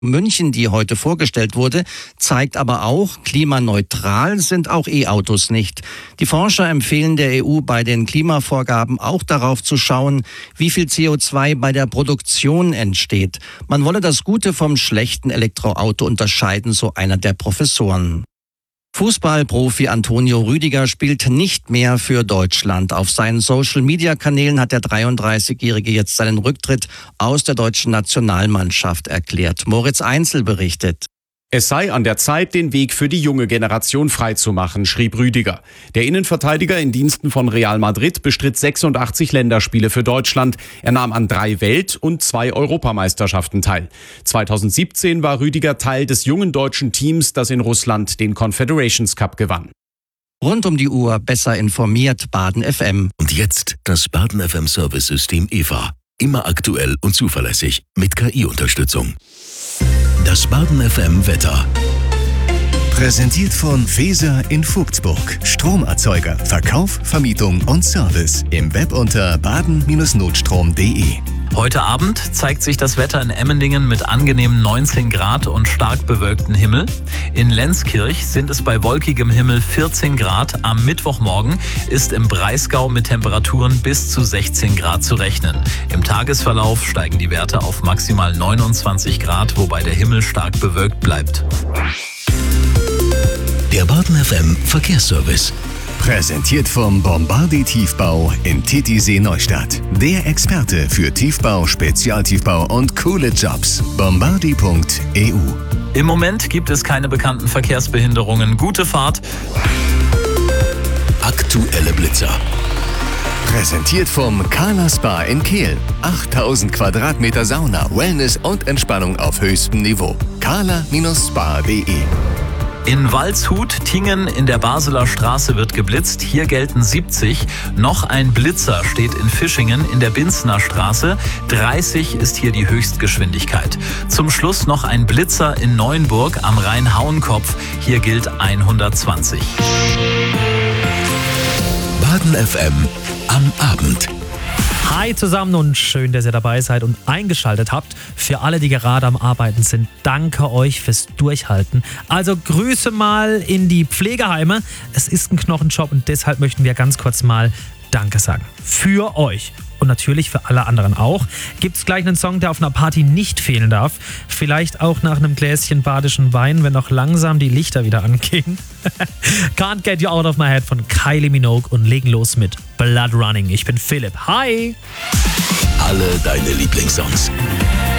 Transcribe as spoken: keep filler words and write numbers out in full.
München, die heute vorgestellt wurde, zeigt aber auch, klimaneutral sind auch E-Autos nicht. Die Forscher empfehlen der E U bei den Klimavorgaben auch darauf zu schauen, wie viel C O zwei bei der Produktion entsteht. Man wolle das Gute vom schlechten Elektroauto unterscheiden, so einer der Professoren. Fußballprofi Antonio Rüdiger spielt nicht mehr für Deutschland. Auf seinen Social-Media-Kanälen hat der dreiunddreißigjährige jetzt seinen Rücktritt aus der deutschen Nationalmannschaft erklärt. Moritz Einzel berichtet. Es sei an der Zeit, den Weg für die junge Generation freizumachen, schrieb Rüdiger. Der Innenverteidiger in Diensten von Real Madrid bestritt sechsundachtzig Länderspiele für Deutschland. Er nahm an drei Welt- und zwei Europameisterschaften teil. zweitausendsiebzehn war Rüdiger Teil des jungen deutschen Teams, das in Russland den Confederations Cup gewann. Rund um die Uhr besser informiert, Baden F M. Und jetzt das Baden F M Service-System E V A. Immer aktuell und zuverlässig mit K I-Unterstützung. Das Baden F M Wetter. Präsentiert von Feser in Vogtsburg. Stromerzeuger, Verkauf, Vermietung und Service. Im Web unter baden Notstrom punkt de. Heute Abend zeigt sich das Wetter in Emmendingen mit angenehmen neunzehn Grad und stark bewölktem Himmel. In Lenzkirch sind es bei wolkigem Himmel vierzehn Grad. Am Mittwochmorgen ist im Breisgau mit Temperaturen bis zu sechzehn Grad zu rechnen. Im Tagesverlauf steigen die Werte auf maximal neunundzwanzig Grad, wobei der Himmel stark bewölkt bleibt. Der Baden F M Verkehrsservice. Präsentiert vom Bombardier Tiefbau in Titisee Neustadt. Der Experte für Tiefbau, Spezialtiefbau und coole Jobs. bombardier punkt e u. Im Moment gibt es keine bekannten Verkehrsbehinderungen. Gute Fahrt. Aktuelle Blitzer. Präsentiert vom Kala Spa in Kehl. achttausend Quadratmeter Sauna, Wellness und Entspannung auf höchstem Niveau. kala Spa punkt de. In Waldshut, Tingen in der Basler Straße wird geblitzt. Hier gelten siebzig. Noch ein Blitzer steht in Fischingen in der Binsner Straße. dreißig ist hier die Höchstgeschwindigkeit. Zum Schluss noch ein Blitzer in Neuenburg am Rhein-Hauenkopf. Hier gilt hundertzwanzig. Baden F M am Abend. Hi zusammen und schön, dass ihr dabei seid und eingeschaltet habt. Für alle, die gerade am Arbeiten sind, danke euch fürs Durchhalten. Also Grüße mal in die Pflegeheime. Es ist ein Knochenjob und deshalb möchten wir ganz kurz mal Danke sagen. Für euch. Und natürlich für alle anderen auch. Gibt's gleich einen Song, der auf einer Party nicht fehlen darf. Vielleicht auch nach einem Gläschen badischen Wein, wenn noch langsam die Lichter wieder angehen. Can't Get You Out of My Head von Kylie Minogue und legen los mit Blood Running. Ich bin Philipp. Hi! Alle deine Lieblingssongs.